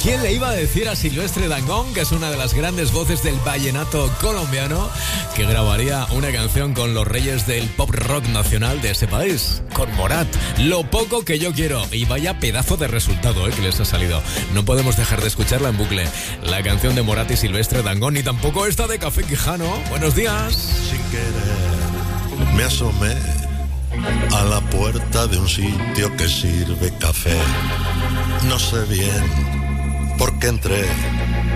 ¿Quién le iba a decir a Silvestre Dangond, que es una de las grandes voces del vallenato colombiano, que grabaría una canción con los reyes del pop rock nacional de ese país, con Morat? Lo poco que yo quiero. Y vaya pedazo de resultado que les ha salido. No podemos dejar de escucharla en bucle. La canción de Morat y Silvestre Dangond, ni tampoco esta de Café Quijano. Buenos días. Sin querer me asomé a la puerta de un sitio que sirve café. No sé bien por qué entré,